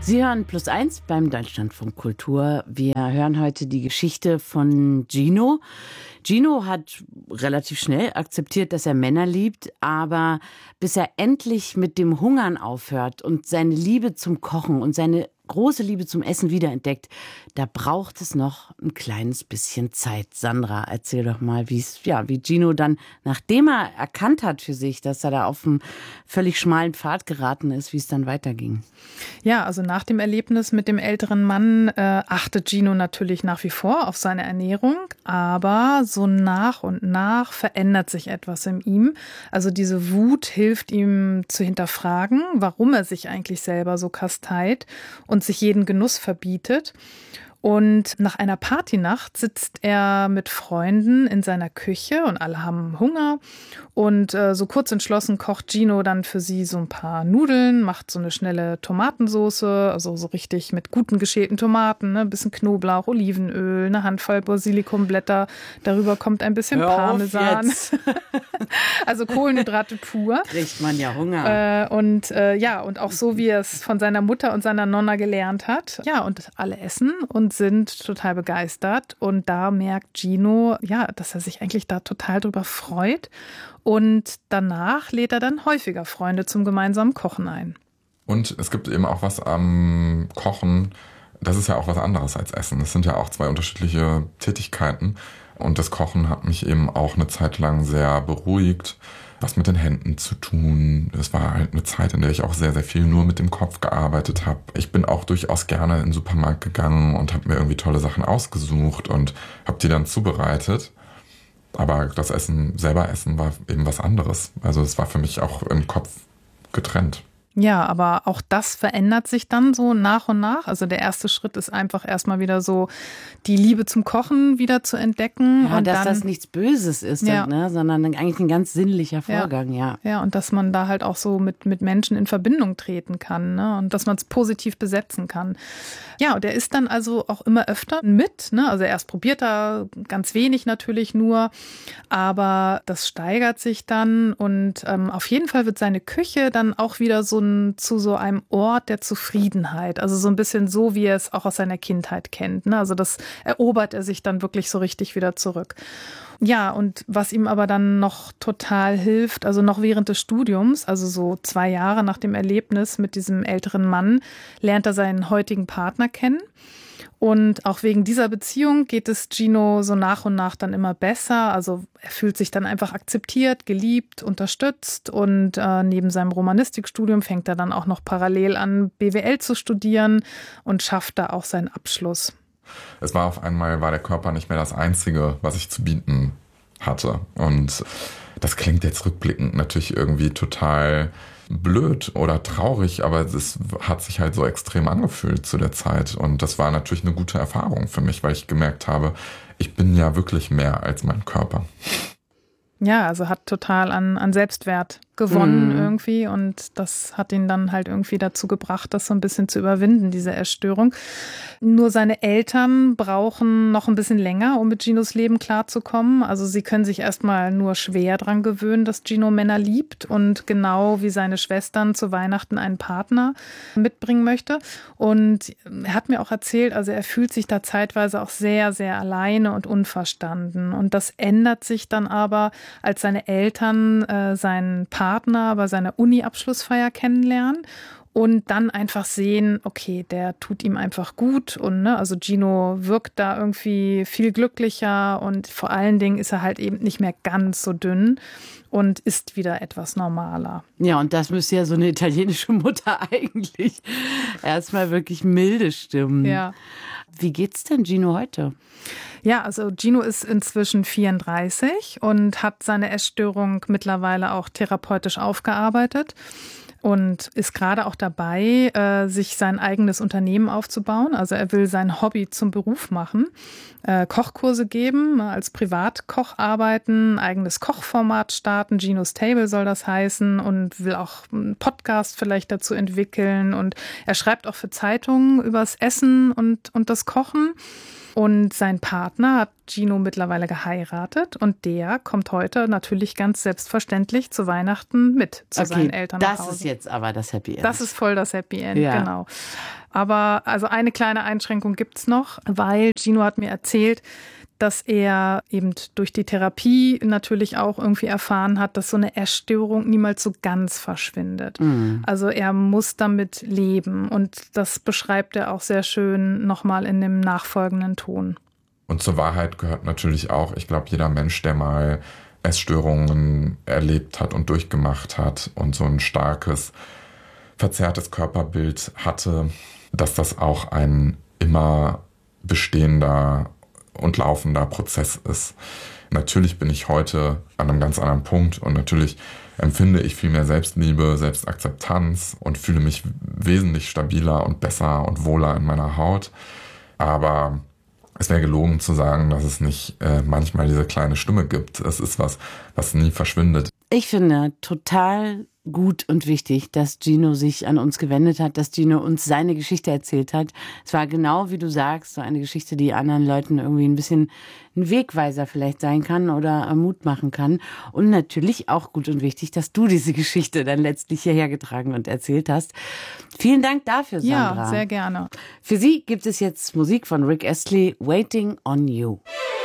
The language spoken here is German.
Sie hören +1 beim Deutschlandfunk Kultur. Wir hören heute die Geschichte von Gino. Gino hat relativ schnell akzeptiert, dass er Männer liebt, aber bis er endlich mit dem Hungern aufhört und seine Liebe zum Kochen und seine große Liebe zum Essen wiederentdeckt, da braucht es noch ein kleines bisschen Zeit. Sandra, erzähl doch mal, wie Gino dann, nachdem er erkannt hat für sich, dass er da auf einen völlig schmalen Pfad geraten ist, wie es dann weiterging. Ja, also nach dem Erlebnis mit dem älteren Mann achtet Gino natürlich nach wie vor auf seine Ernährung, aber so nach und nach verändert sich etwas in ihm. Also diese Wut hilft ihm zu hinterfragen, warum er sich eigentlich selber so kasteit und sich jeden Genuss verbietet. Und nach einer Partynacht sitzt er mit Freunden in seiner Küche und alle haben Hunger. Und so kurz entschlossen kocht Gino dann für sie so ein paar Nudeln, macht so eine schnelle Tomatensoße, also so richtig mit guten geschälten Tomaten, ne? Ein bisschen Knoblauch, Olivenöl, eine Handvoll Basilikumblätter. Darüber kommt ein bisschen Parmesan. Also Kohlenhydrate pur. Kriegt man ja Hunger. Und auch so, wie er es von seiner Mutter und seiner Nonna gelernt hat. Ja, und alle essen und sind total begeistert. Und da merkt Gino, ja, dass er sich eigentlich da total drüber freut. Und danach lädt er dann häufiger Freunde zum gemeinsamen Kochen ein. Und es gibt eben auch was am Kochen, das ist ja auch was anderes als Essen. Es sind ja auch zwei unterschiedliche Tätigkeiten. Und das Kochen hat mich eben auch eine Zeit lang sehr beruhigt, was mit den Händen zu tun. Es war halt eine Zeit, in der ich auch sehr, sehr viel nur mit dem Kopf gearbeitet habe. Ich bin auch durchaus gerne in den Supermarkt gegangen und habe mir irgendwie tolle Sachen ausgesucht und habe die dann zubereitet. Aber das selber Essen war eben was anderes. Also es war für mich auch im Kopf getrennt. Ja, aber auch das verändert sich dann so nach und nach. Also der erste Schritt ist einfach erstmal wieder so, die Liebe zum Kochen wieder zu entdecken. Ja, und dass dann, das nichts Böses ist, ja. Sondern eigentlich ein ganz sinnlicher Vorgang, ja. Ja, und dass man da halt auch so mit Menschen in Verbindung treten kann, ne? Und dass man es positiv besetzen kann. Ja, und er ist dann also auch immer öfter mit, ne? Also erst probiert er ganz wenig natürlich nur, aber das steigert sich dann und auf jeden Fall wird seine Küche dann auch wieder zu so einem Ort der Zufriedenheit. Also so ein bisschen so, wie er es auch aus seiner Kindheit kennt, ne? Also das erobert er sich dann wirklich so richtig wieder zurück. Ja, und was ihm aber dann noch total hilft, also noch während des Studiums, also so 2 Jahre nach dem Erlebnis mit diesem älteren Mann, lernt er seinen heutigen Partner kennen. Und auch wegen dieser Beziehung geht es Gino so nach und nach dann immer besser. Also er fühlt sich dann einfach akzeptiert, geliebt, unterstützt. Und neben seinem Romanistikstudium fängt er dann auch noch parallel an, BWL zu studieren und schafft da auch seinen Abschluss. Es war auf einmal, war der Körper nicht mehr das Einzige, was ich zu bieten hatte. Und das klingt jetzt rückblickend natürlich irgendwie total blöd oder traurig, aber es hat sich halt so extrem angefühlt zu der Zeit. Und das war natürlich eine gute Erfahrung für mich, weil ich gemerkt habe, ich bin ja wirklich mehr als mein Körper. Ja, also hat total an Selbstwert gewonnen irgendwie und das hat ihn dann halt irgendwie dazu gebracht, das so ein bisschen zu überwinden, diese Essstörung. Nur seine Eltern brauchen noch ein bisschen länger, um mit Ginos Leben klarzukommen. Also sie können sich erstmal nur schwer dran gewöhnen, dass Gino Männer liebt und genau wie seine Schwestern zu Weihnachten einen Partner mitbringen möchte. Und er hat mir auch erzählt, also er fühlt sich da zeitweise auch sehr, sehr alleine und unverstanden. Und das ändert sich dann aber, als seine Eltern seinen Partner bei seiner Uni-Abschlussfeier kennenlernen und dann einfach sehen, okay, der tut ihm einfach gut und also Gino wirkt da irgendwie viel glücklicher und vor allen Dingen ist er halt eben nicht mehr ganz so dünn und ist wieder etwas normaler. Ja, und das müsste ja so eine italienische Mutter eigentlich erstmal wirklich milde stimmen. Ja. Wie geht's denn Gino heute? Ja, also Gino ist inzwischen 34 und hat seine Essstörung mittlerweile auch therapeutisch aufgearbeitet und ist gerade auch dabei, sich sein eigenes Unternehmen aufzubauen. Also er will sein Hobby zum Beruf machen, Kochkurse geben, als Privatkoch arbeiten, eigenes Kochformat starten, Ginos Table soll das heißen und will auch einen Podcast vielleicht dazu entwickeln und er schreibt auch für Zeitungen übers Essen und das Kochen. Und sein Partner hat Gino mittlerweile geheiratet und der kommt heute natürlich ganz selbstverständlich zu Weihnachten mit zu seinen Eltern nach Hause. Das ist jetzt aber das Happy End. Das ist voll das Happy End, ja. Genau. Aber also eine kleine Einschränkung gibt's noch, weil Gino hat mir erzählt, dass er eben durch die Therapie natürlich auch irgendwie erfahren hat, dass so eine Essstörung niemals so ganz verschwindet. Mhm. Also er muss damit leben und das beschreibt er auch sehr schön nochmal in dem nachfolgenden Ton. Und zur Wahrheit gehört natürlich auch, ich glaube, jeder Mensch, der mal Essstörungen erlebt hat und durchgemacht hat und so ein starkes, verzerrtes Körperbild hatte, dass das auch ein immer bestehender und laufender Prozess ist. Natürlich bin ich heute an einem ganz anderen Punkt und natürlich empfinde ich viel mehr Selbstliebe, Selbstakzeptanz und fühle mich wesentlich stabiler und besser und wohler in meiner Haut. Aber es wäre gelogen zu sagen, dass es nicht manchmal diese kleine Stimme gibt. Es ist was nie verschwindet. Ich finde total gut und wichtig, dass Gino sich an uns gewendet hat, dass Gino uns seine Geschichte erzählt hat. Es war genau, wie du sagst, so eine Geschichte, die anderen Leuten irgendwie ein bisschen ein Wegweiser vielleicht sein kann oder Mut machen kann. Und natürlich auch gut und wichtig, dass du diese Geschichte dann letztlich hierher getragen und erzählt hast. Vielen Dank dafür, Sandra. Ja, sehr gerne. Für Sie gibt es jetzt Musik von Rick Astley, Waiting on You.